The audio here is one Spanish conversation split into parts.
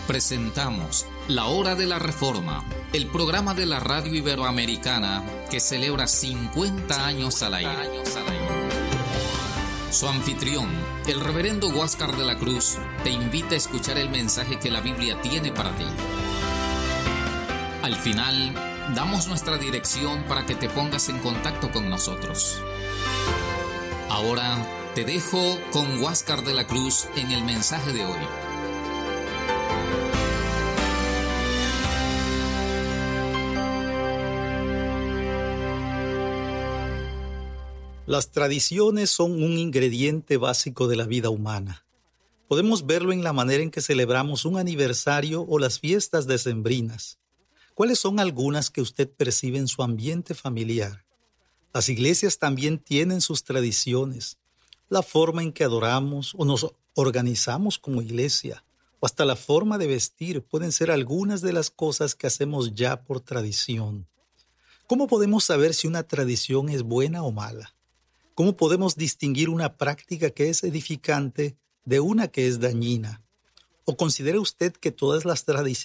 Presentamos La Hora de la Reforma, el programa de la radio iberoamericana que celebra 50 años al aire. Su anfitrión, el reverendo Huáscar de la Cruz, te invita a escuchar el mensaje que la Biblia tiene para ti. Al final, damos nuestra dirección para que te pongas en contacto con nosotros. Ahora te dejo con Huáscar de la Cruz en el mensaje de hoy. Las tradiciones son un ingrediente básico de la vida humana. Podemos verlo en la manera en que celebramos un aniversario o las fiestas decembrinas. ¿Cuáles son algunas que usted percibe en su ambiente familiar? Las iglesias también tienen sus tradiciones. La forma en que adoramos o nos organizamos como iglesia, o hasta la forma de vestir, pueden ser algunas de las cosas que hacemos ya por tradición. ¿Cómo podemos saber si una tradición es buena o mala? ¿Cómo podemos distinguir una práctica que es edificante de una que es dañina? ¿O considera usted que todas las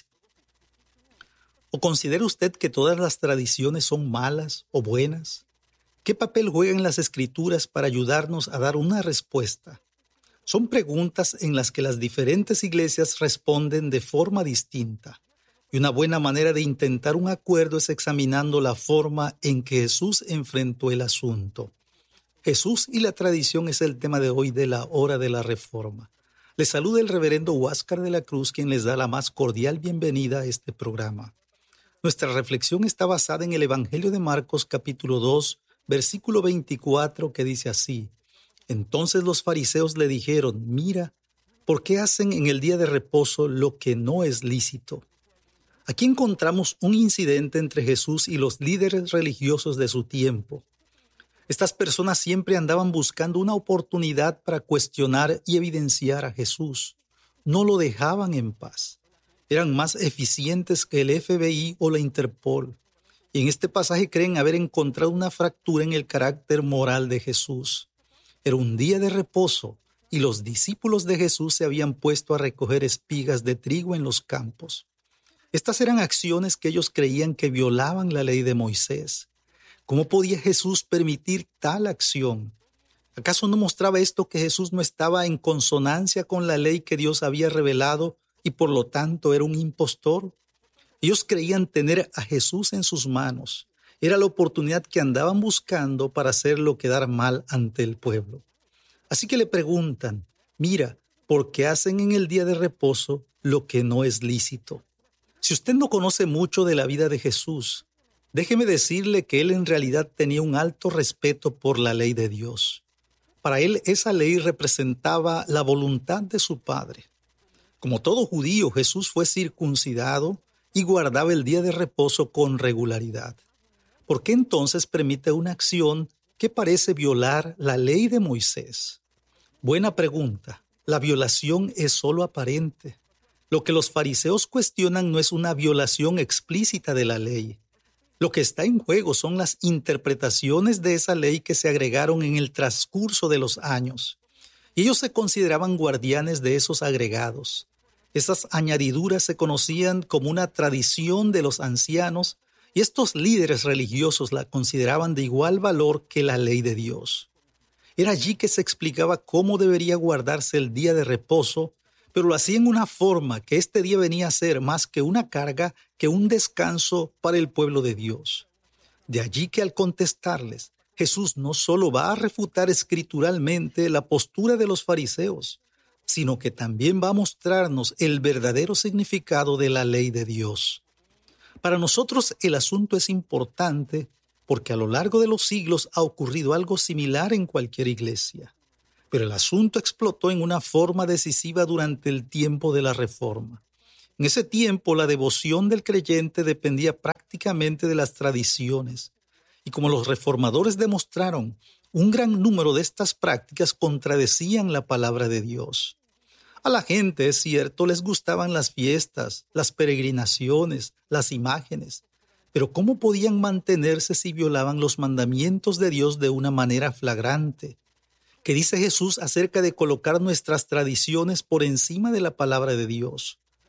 tradiciones son malas o buenas? ¿Qué papel juegan las Escrituras para ayudarnos a dar una respuesta? Son preguntas en las que las diferentes iglesias responden de forma distinta. Y una buena manera de intentar un acuerdo es examinando la forma en que Jesús enfrentó el asunto. Jesús y la tradición es el tema de hoy de la Hora de la Reforma. Les saluda el reverendo Huáscar de la Cruz, quien les da la más cordial bienvenida a este programa. Nuestra reflexión está basada en el Evangelio de Marcos, capítulo 2, versículo 24, que dice así: Entonces los fariseos le dijeron: Mira, ¿por qué hacen en el día de reposo lo que no es lícito? Aquí encontramos un incidente entre Jesús y los líderes religiosos de su tiempo. Estas personas siempre andaban buscando una oportunidad para cuestionar y evidenciar a Jesús. No lo dejaban en paz. Eran más eficientes que el FBI o la Interpol. Y en este pasaje creen haber encontrado una fractura en el carácter moral de Jesús. Era un día de reposo y los discípulos de Jesús se habían puesto a recoger espigas de trigo en los campos. Estas eran acciones que ellos creían que violaban la ley de Moisés. ¿Cómo podía Jesús permitir tal acción? ¿Acaso no mostraba esto que Jesús no estaba en consonancia con la ley que Dios había revelado y por lo tanto era un impostor? Ellos creían tener a Jesús en sus manos. Era la oportunidad que andaban buscando para hacerlo quedar mal ante el pueblo. Así que le preguntan: Mira, ¿por qué hacen en el día de reposo lo que no es lícito? Si usted no conoce mucho de la vida de Jesús, déjeme decirle que él en realidad tenía un alto respeto por la ley de Dios. Para él esa ley representaba la voluntad de su Padre. Como todo judío, Jesús fue circuncidado y guardaba el día de reposo con regularidad. ¿Por qué entonces permite una acción que parece violar la ley de Moisés? Buena pregunta. La violación es solo aparente. Lo que los fariseos cuestionan no es una violación explícita de la ley. Lo que está en juego son las interpretaciones de esa ley que se agregaron en el transcurso de los años. Y ellos se consideraban guardianes de esos agregados. Esas añadiduras se conocían como una tradición de los ancianos y estos líderes religiosos la consideraban de igual valor que la ley de Dios. Era allí que se explicaba cómo debería guardarse el día de reposo, pero lo hacía en una forma que este día venía a ser más que una carga, que un descanso para el pueblo de Dios. De allí que al contestarles, Jesús no solo va a refutar escrituralmente la postura de los fariseos, sino que también va a mostrarnos el verdadero significado de la ley de Dios. Para nosotros el asunto es importante porque a lo largo de los siglos ha ocurrido algo similar en cualquier iglesia. Pero el asunto explotó en una forma decisiva durante el tiempo de la Reforma. En ese tiempo, la devoción del creyente dependía prácticamente de las tradiciones. Y como los reformadores demostraron, un gran número de estas prácticas contradecían la palabra de Dios. A la gente, es cierto, les gustaban las fiestas, las peregrinaciones, las imágenes. Pero ¿cómo podían mantenerse si violaban los mandamientos de Dios de una manera flagrante? ¿Qué dice Jesús acerca de colocar nuestras tradiciones por encima de la palabra de Dios?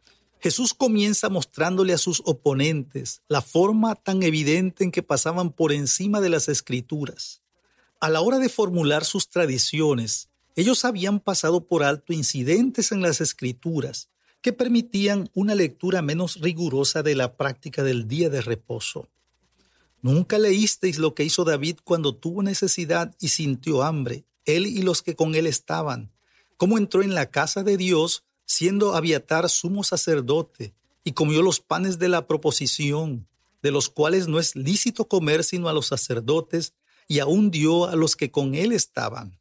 Jesús comienza mostrándole a sus oponentes la forma tan evidente en que pasaban por encima de las Escrituras. A la hora de formular sus tradiciones, ellos habían pasado por alto incidentes en las Escrituras que permitían una lectura menos rigurosa de la práctica del día de reposo. ¿Nunca leísteis lo que hizo David cuando tuvo necesidad y sintió hambre, él y los que con él estaban? Cómo entró en la casa de Dios, siendo Abiatar sumo sacerdote, y comió los panes de la proposición, de los cuales no es lícito comer sino a los sacerdotes, y aún dio a los que con él estaban.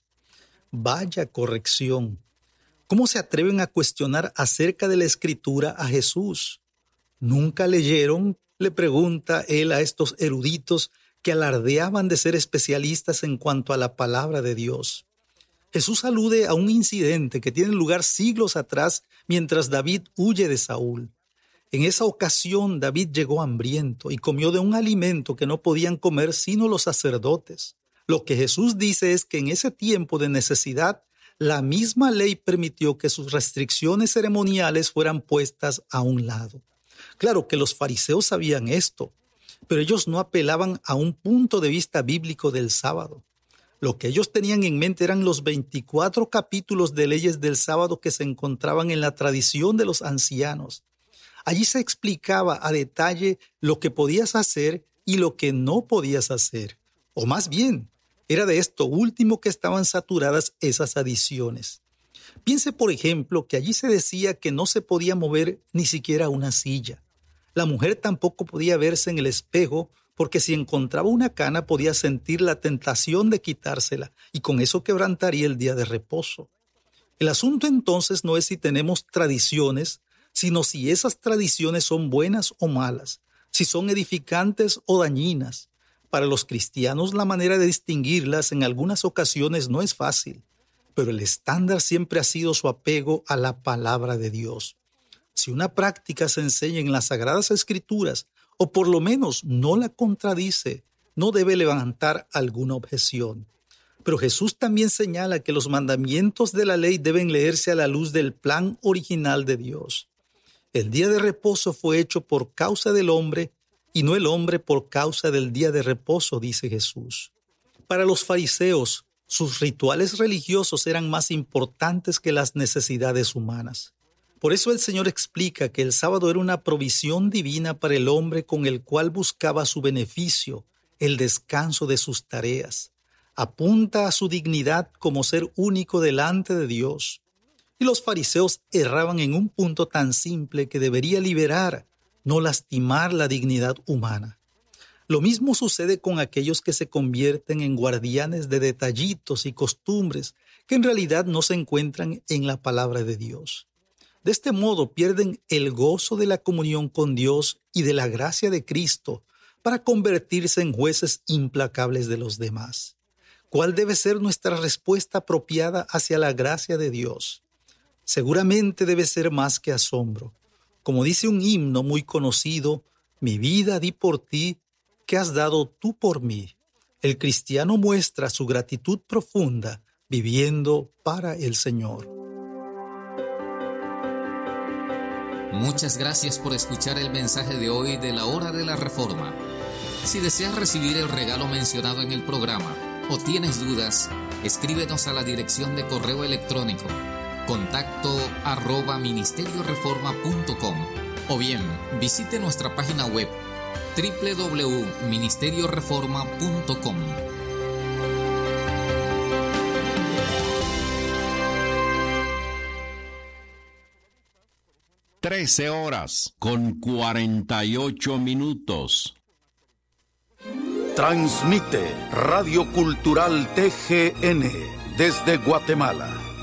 Vaya corrección. ¿Cómo se atreven a cuestionar acerca de la Escritura a Jesús? ¿Nunca leyeron? Le pregunta él a estos eruditos que alardeaban de ser especialistas en cuanto a la palabra de Dios. Jesús alude a un incidente que tiene lugar siglos atrás mientras David huye de Saúl. En esa ocasión David llegó hambriento y comió de un alimento que no podían comer sino los sacerdotes. Lo que Jesús dice es que en ese tiempo de necesidad, la misma ley permitió que sus restricciones ceremoniales fueran puestas a un lado. Claro que los fariseos sabían esto, pero ellos no apelaban a un punto de vista bíblico del sábado. Lo que ellos tenían en mente eran los 24 capítulos de leyes del sábado que se encontraban en la tradición de los ancianos. Allí se explicaba a detalle lo que podías hacer y lo que no podías hacer. O más bien, era de esto último que estaban saturadas esas adiciones. Piense, por ejemplo, que allí se decía que no se podía mover ni siquiera una silla. La mujer tampoco podía verse en el espejo porque si encontraba una cana podía sentir la tentación de quitársela y con eso quebrantaría el día de reposo. El asunto entonces no es si tenemos tradiciones, sino si esas tradiciones son buenas o malas, si son edificantes o dañinas. Para los cristianos la manera de distinguirlas en algunas ocasiones no es fácil, pero el estándar siempre ha sido su apego a la palabra de Dios. Si una práctica se enseña en las Sagradas Escrituras, o por lo menos no la contradice, no debe levantar alguna objeción. Pero Jesús también señala que los mandamientos de la ley deben leerse a la luz del plan original de Dios. El día de reposo fue hecho por causa del hombre y no el hombre por causa del día de reposo, dice Jesús. Para los fariseos, sus rituales religiosos eran más importantes que las necesidades humanas. Por eso el Señor explica que el sábado era una provisión divina para el hombre con el cual buscaba su beneficio, el descanso de sus tareas. Apunta a su dignidad como ser único delante de Dios. Y los fariseos erraban en un punto tan simple que debería liberar, no lastimar la dignidad humana. Lo mismo sucede con aquellos que se convierten en guardianes de detallitos y costumbres que en realidad no se encuentran en la palabra de Dios. De este modo pierden el gozo de la comunión con Dios y de la gracia de Cristo para convertirse en jueces implacables de los demás. ¿Cuál debe ser nuestra respuesta apropiada hacia la gracia de Dios? Seguramente debe ser más que asombro. Como dice un himno muy conocido, mi vida di por ti, que has dado tú por mí. El cristiano muestra su gratitud profunda viviendo para el Señor. Muchas gracias por escuchar el mensaje de hoy de la Hora de la Reforma. Si deseas recibir el regalo mencionado en el programa o tienes dudas, escríbenos a la dirección de correo electrónico contacto@ministerioreforma.com o bien visite nuestra página web www.ministerioreforma.com. (13:48). Transmite Radio Cultural TGN desde Guatemala.